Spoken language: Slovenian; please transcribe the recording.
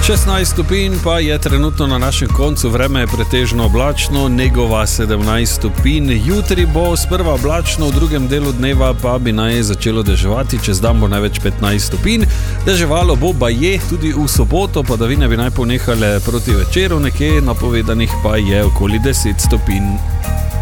16 stopinj pa je trenutno na našem koncu, vreme je pretežno oblačno, Negova 17 stopinj, jutri bo sprva oblačno, v drugem delu dneva pa bi naj začelo deževati, čez dan bo največ 15 stopinj, deževalo bo baje tudi v soboto, padavine bi naj ponehale proti večeru, nekje napovedanih pa je okoli 10 stopinj.